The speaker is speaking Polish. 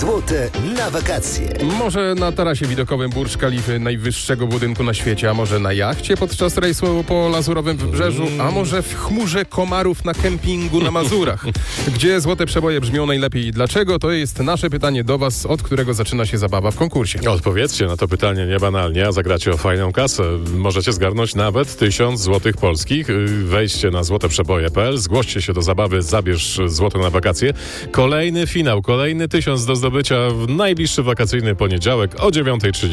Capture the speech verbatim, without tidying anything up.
Złote na wakacje. Może na tarasie widokowym Burcz Kalify, najwyższego budynku na świecie, a może na jachcie podczas rejsu po lazurowym wybrzeżu, a może w chmurze komarów na kempingu na Mazurach. Gdzie złote przeboje brzmią najlepiej i dlaczego? To jest nasze pytanie do was, od którego zaczyna się zabawa w konkursie. Odpowiedzcie na to pytanie niebanalnie, a zagracie o fajną kasę. Możecie zgarnąć nawet tysiąc złotych polskich. Wejdźcie na złote przeboje kropka p l, zgłoście się do zabawy, zabierz złoto na wakacje. Kolejny finał, kolejny tysiąc do zdobycia w najbliższy wakacyjny poniedziałek o dziewiąta trzydzieści.